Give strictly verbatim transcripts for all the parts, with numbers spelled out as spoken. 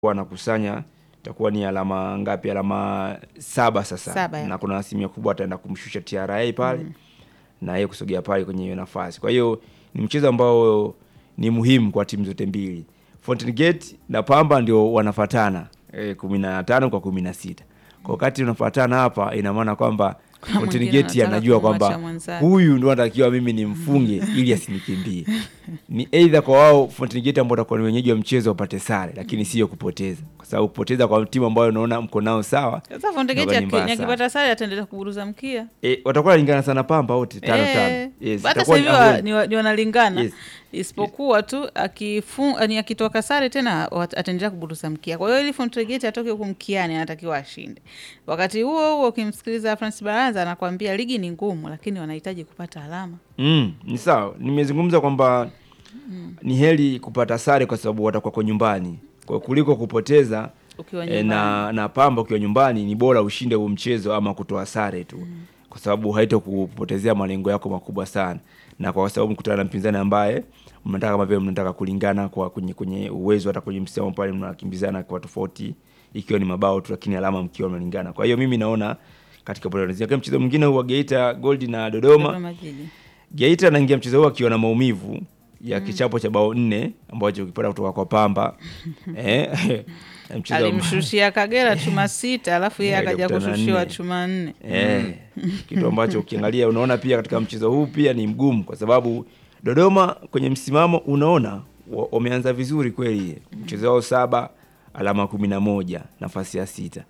wanakusanya itakuwa ni alama ngapi? Alama saba sasa. Saba, na kuna asilimia kubwa ataenda kumshusha T R A pale mm. na yeye kusogea pale kwenye hiyo nafasi. Kwa hiyo ni mchezo ambao ni muhimu kwa timu zote mbili. Fountain Gate na Pamba ndio wanafuatana e, kumi na tano kwa kumi na sita. Kwa wakati unafuatana hapa ina maana kwamba Fountain Gate anajua kwamba huyu ndio anatakiwa mimi nimfunge ili asinikimbie. Ni either kwa wao Fountain Gate ambao watakuwa ni wenyeji wa mchezo wapate sare, lakini sio kupoteza. Kwa sababu kupoteza kwa timu ambayo unaona mko nao sawa. Sasa Fountain Gate akipata sare ataendelea kuburuza mkia. Eh, watakuwa wanalingana sana Pamba wote tano tano. Yes. Hata sasa ni ni wanalingana. Yes. Isipokuwa tu akifunga ni akitoka sare tena ataendelea kuburuza mkia. Kwa hiyo ili Fountain Gate atoke huko mkiani anatakiwa ashinde. Wakati huo huo ukimsikiliza Francis Baraza anakuambia ligi ni ngumu lakini wanahitaji kupata alama. Mm, ni sawa. Nimezungumza kwamba mm. ni heri kupata sare kwa sababu watakuwa kwa nyumbani. Kwa kuliko kupoteza e, na na Pamba ukiwa nyumbani ni bora ushinde huo mchezo ama kutoa sare tu. Mm. Kwa sababu haitokupotezea malengo yako makubwa sana. Na kwa sababu mkutana na mpinzani ambaye mnataka kama vile mnataka kulingana kwa kwenye kwenye uwezo hata kwenye msimamo pale mnakimbizana kwa tofauti ikiwa ni mabao tu lakini alama mkiwa mnalingana. Kwa hiyo mimi naona katika potential kama mchezo mwingine huwa Geita Gold na Dodoma. Dodoma Geita anaingia mchezo huo akiwa na maumivu ya mm. kichapo cha bao nne ambacho ukipata kutoka kwa Pamba. eh mchezo alimshushia Kagera chuma sita alafu yeye akaja kushushiwa chuma nne. Eh kitu ambacho ukiangalia unaona pia katika mchezo huu pia ni mgumu kwa sababu Dodoma kwenye msimamo unaona wameanza vizuri kweli. Mchezo wao saba alama kumi na moja nafasi ya sita.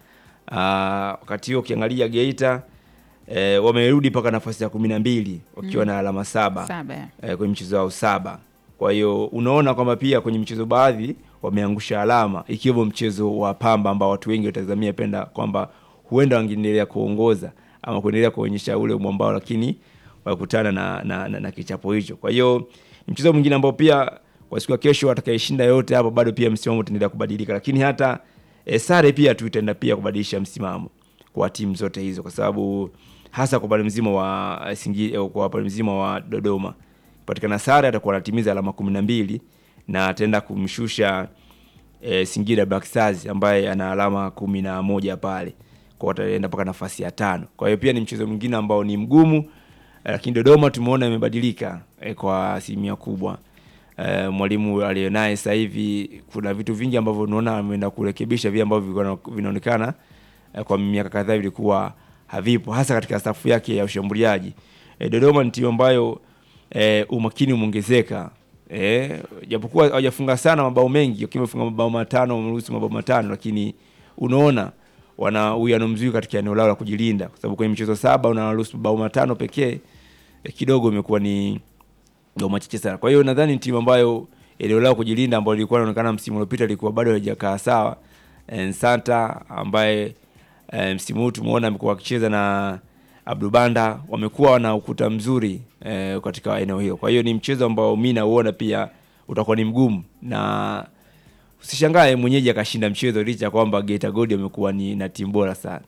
Ah wakati huo ukiangalia Geita E, wamerudi paka nafasi ya kumi na mbili wakiwa mm. na alama saba, saba e, kwenye mchezo wao saba. Kwa hiyo unaona kwamba pia kwenye mchezo baadhi wameangusha alama ikiwa mchezo wa Pamba ambao watu wengi watazamia penda kwamba huenda wangeendelea kuongoza ama kuendelea kuonyesha ule mwambao lakini wakutana na na, na, na kichapo hicho. Kwa hiyo mchezo mwingine ambao pia kwa siku ya kesho atakayeshinda yote hapo bado pia msimamo utaendelea kubadilika lakini hata e, sare pia tu itaenda pia kubadilisha msimamo kwa timu zote hizo kwa sababu hasa kwa pale mzima wa Singida kwa pale mzima wa Dodoma patikana sare atakuwa anatimiza alama kumi na mbili na ataenda kumshusha e, Singida Black Stars ambaye ana alama kumi na moja pale kwa ataenda paka nafasi ya tano. Kwa hiyo pia ni mchezo mwingine ambao ni mgumu lakini Dodoma tumeona imebadilika e, kwa asilimia kubwa. E, mwalimu alionaye sasa hivi kuna vitu vingi ambavyo unaona ameenda kurekebisha vile ambavyo vinaonekana e, kwa miaka kadhaa vilikuwa havipo hasa katika safu yake ya ushambuliaji. E, Dodoma ni timu ambayo e, umakini umeongezeka. Eh japokuwa hawajafunga sana mabao mengi, wakifunga mabao matano, wameruhusu mabao matano lakini unaona wana uwiano mzuri katika eneo lao la kujilinda kwa sababu kwenye mchezo saba unaruhusu mabao matano pekee e, kidogo imekuwa ni ndio machache sana. Kwa hiyo nadhani timu ambayo eneo lao kujilinda ambalo lilikuwa linaonekana msimu uliopita lilikuwa bado halijakaa sawa. E, Santa ambaye E, msimu huu tumeona amekuwa akicheza na Abdubanda wamekuwa na ukuta mzuri e, katika eneo hilo. Kwa hiyo ni mchezo ambao mimi naona pia utakuwa ni mgumu na usishangae mwenyeji akashinda mchezo licha kwamba Geita Gold amekuwa ni na timu bora sana.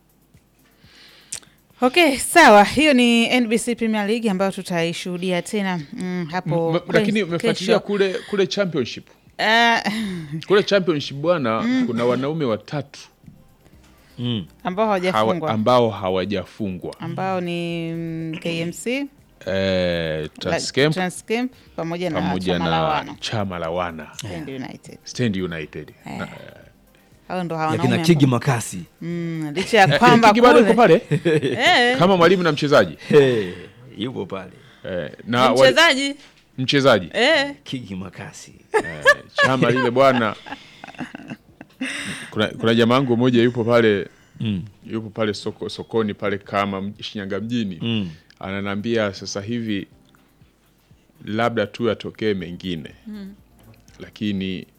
Okay, sawa. Hiyo ni N B C Premier League ambayo tutaishuhudia tena mm, hapo. Lakini umefuatilia kule kule championship. Uh, kule championship bwana mm. kuna wanaume watatu Mm. ambao hawajafungwa Hawa, ambao hawajafungwa ambao ni mm, K M C eh Transcamp Transcamp pamoja na pamoja Chama na la Wana Chama la Wana Stand United Stand United eh. na, hao ndo hawana kina Kigi Makasi mm licha ya kwamba Kigi bado yuko pale eh kama mwalimu na mchezaji eh yupo pale eh na mchezaji mchezaji eh Kigi Makasi eh, Chama lile bwana kuna kuna jamaa wangu mmoja yupo pale mm. yupo pale soko sokoni pale kama Shinyanga mjini mm. ananiambia sasa hivi labda tu yatokee mengine mm. lakini